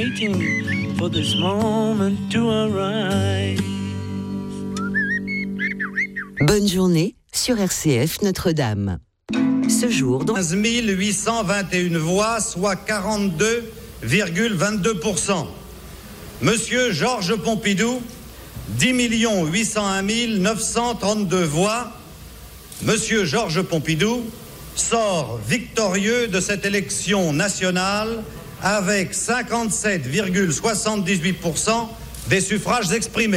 waiting for this moment to arrive. Bonne journée sur RCF Notre-Dame. Ce jour, dans 15 821 voix, soit 42,22%. Monsieur Georges Pompidou, 10 801 932 voix. Monsieur Georges Pompidou sort victorieux de cette élection nationale avec 57,78% des suffrages exprimés.